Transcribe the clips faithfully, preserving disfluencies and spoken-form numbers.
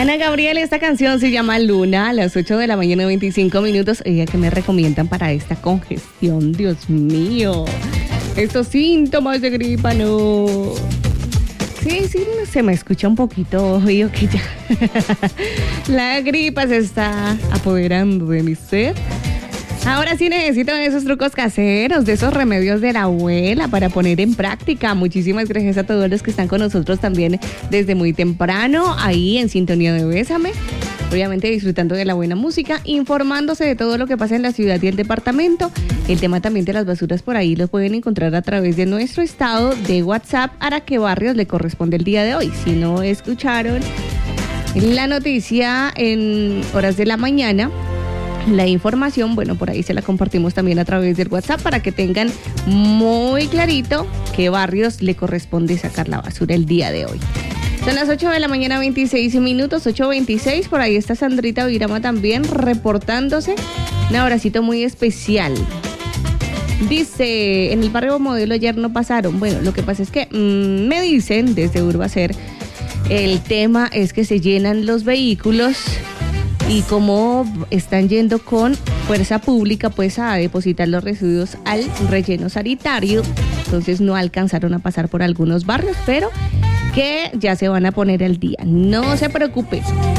Ana Gabriel, esta canción se llama Luna, a las ocho de la mañana, veinticinco minutos. Oiga, ¿qué me recomiendan para esta congestión? Dios mío, estos síntomas de gripa, no. Sí, sí, se me escucha un poquito, oído que ya la gripa se está apoderando de mi ser. Ahora sí necesito de esos trucos caseros, de esos remedios de la abuela para poner en práctica. Muchísimas gracias a todos los que están con nosotros también desde muy temprano, ahí en sintonía de Bésame. Obviamente disfrutando de la buena música, informándose de todo lo que pasa en la ciudad y el departamento. El tema también de las basuras por ahí lo pueden encontrar a través de nuestro estado de WhatsApp. ¿A qué barrios le corresponde el día de hoy? Si no escucharon la noticia en horas de la mañana, la información, bueno, por ahí se la compartimos también a través del WhatsApp para que tengan muy clarito qué barrios le corresponde sacar la basura el día de hoy. Son las ocho de la mañana, veintiséis minutos, ocho veintiséis. Por ahí está Sandrita Virama también reportándose. Un abracito muy especial. Dice, en el barrio Modelo ayer no pasaron. Bueno, lo que pasa es que mmm, me dicen desde Urbacer, el tema es que se llenan los vehículos y como están yendo con fuerza pública pues a depositar los residuos al relleno sanitario, entonces no alcanzaron a pasar por algunos barrios, pero que ya se van a poner al día, no se preocupe.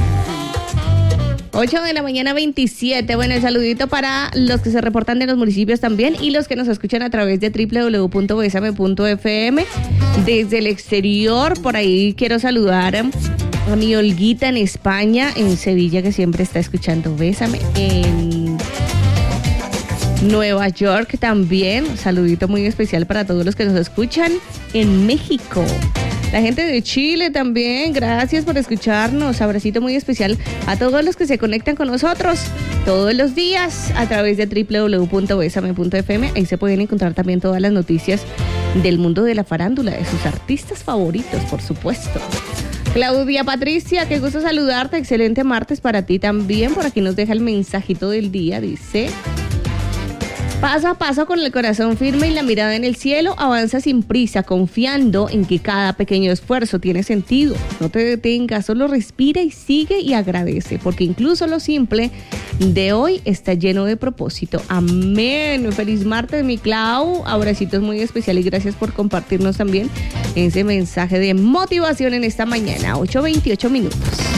ocho de la mañana, veintisiete. Bueno, el saludito para los que se reportan de los municipios también y los que nos escuchan a través de doble u doble u doble u punto besame punto efe eme. Desde el exterior, por ahí quiero saludar a mi Olguita en España, en Sevilla, que siempre está escuchando Bésame, en Nueva York también. Un saludito muy especial para todos los que nos escuchan en México. La gente de Chile también, gracias por escucharnos. Abracito muy especial a todos los que se conectan con nosotros todos los días a través de doble u doble u doble u punto besame punto efe eme. Ahí se pueden encontrar también todas las noticias del mundo de la farándula, de sus artistas favoritos, por supuesto. Claudia Patricia, qué gusto saludarte, excelente martes para ti también. Por aquí nos deja el mensajito del día, dice: paso a paso con el corazón firme y la mirada en el cielo, avanza sin prisa, confiando en que cada pequeño esfuerzo tiene sentido. No te detengas, solo respira y sigue y agradece, porque incluso lo simple de hoy está lleno de propósito. Amén. Feliz martes, mi Clau. Abracitos muy especiales y gracias por compartirnos también ese mensaje de motivación en esta mañana. ocho veintiocho minutos.